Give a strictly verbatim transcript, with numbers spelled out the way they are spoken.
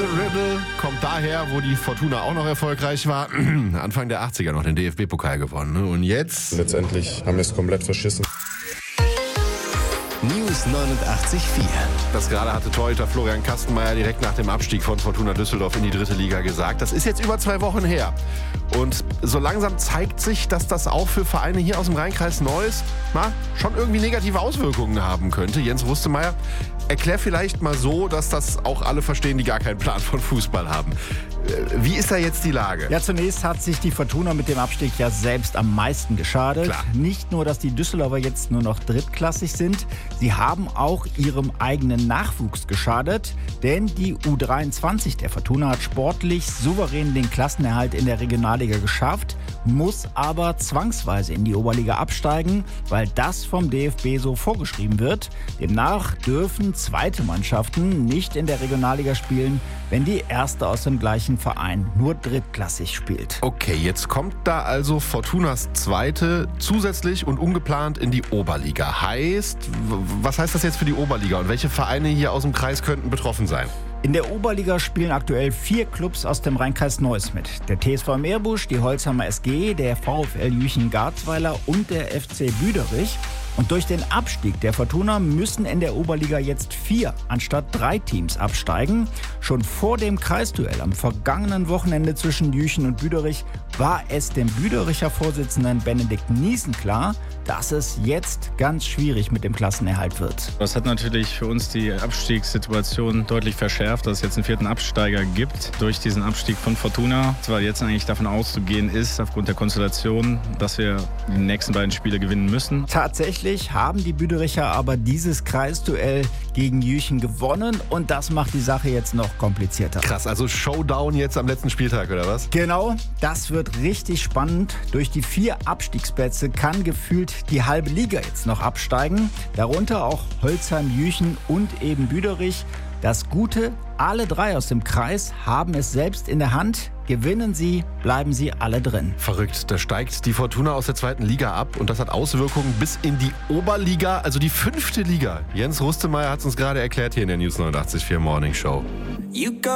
Ribble kommt daher, wo die Fortuna auch noch erfolgreich war. Anfang der achtziger noch den D F B-Pokal gewonnen. Ne? Und jetzt? Letztendlich haben wir es komplett verschissen. News neunundachtzig Komma vier. Das gerade hatte Torhüter Florian Kastenmeier direkt nach dem Abstieg von Fortuna Düsseldorf in die dritte Liga gesagt. Das ist jetzt über zwei Wochen her. Und so langsam zeigt sich, dass das auch für Vereine hier aus dem Rheinkreis Neuss na, schon irgendwie negative Auswirkungen haben könnte. Jens Rustemeyer, erklär vielleicht mal so, dass das auch alle verstehen, die gar keinen Plan von Fußball haben. Wie ist da jetzt die Lage? Ja, zunächst hat sich die Fortuna mit dem Abstieg ja selbst am meisten geschadet. Klar. Nicht nur, dass die Düsseldorfer jetzt nur noch drittklassig sind, sie haben auch ihrem eigenen Nachwuchs geschadet. Denn die U dreiundzwanzig der Fortuna hat sportlich souverän den Klassenerhalt in der Regionalliga geschafft, muss aber zwangsweise in die Oberliga absteigen, weil das vom D F B so vorgeschrieben wird. Demnach dürfen zweite Mannschaften nicht in der Regionalliga spielen, wenn die erste aus dem gleichen Verein nur drittklassig spielt. Okay, jetzt kommt da also Fortunas zweite zusätzlich und ungeplant in die Oberliga. Heißt, w- was heißt das jetzt für die Oberliga und welche Vereine hier aus dem Kreis könnten betroffen sein? In der Oberliga spielen aktuell vier Clubs aus dem Rheinkreis Neuss mit. Der T S V Meerbusch, die Holzhammer S G, der VfL Jüchen-Garzweiler und der F C Büderich. Und durch den Abstieg der Fortuna müssen in der Oberliga jetzt vier anstatt drei Teams absteigen. Schon vor dem Kreisduell am vergangenen Wochenende zwischen Jüchen und Büderich war es dem Büdericher Vorsitzenden Benedikt Niesen klar, dass es jetzt ganz schwierig mit dem Klassenerhalt wird. Das hat natürlich für uns die Abstiegssituation deutlich verschärft, dass es jetzt einen vierten Absteiger gibt durch diesen Abstieg von Fortuna. Weil jetzt eigentlich davon auszugehen ist, aufgrund der Konstellation, dass wir die nächsten beiden Spiele gewinnen müssen. Tatsächlich haben die Büdericher aber dieses Kreisduell gegen Jüchen gewonnen und das macht die Sache jetzt noch komplizierter. Krass, also Showdown jetzt am letzten Spieltag, oder was? Genau, das wird richtig spannend. Durch die vier Abstiegsplätze kann gefühlt die halbe Liga jetzt noch absteigen. Darunter auch Holzheim, Jüchen und eben Büderich. Das Gute, alle drei aus dem Kreis haben es selbst in der Hand. Gewinnen sie, bleiben sie alle drin. Verrückt, da steigt die Fortuna aus der zweiten Liga ab und das hat Auswirkungen bis in die Oberliga, also die fünfte Liga. Jens Rustemeyer hat es uns gerade erklärt hier in der News neunundachtzig Komma vier Morning Show.